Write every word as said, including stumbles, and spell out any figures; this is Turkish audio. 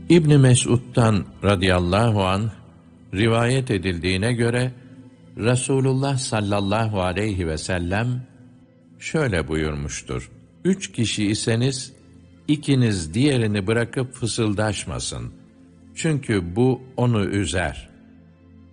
İbn Mes'ud'dan radıyallahu anh rivayet edildiğine göre Resulullah sallallahu aleyhi ve sellem şöyle buyurmuştur: Üç kişi iseniz ikiniz diğerini bırakıp fısıldaşmasın. Çünkü bu onu üzer.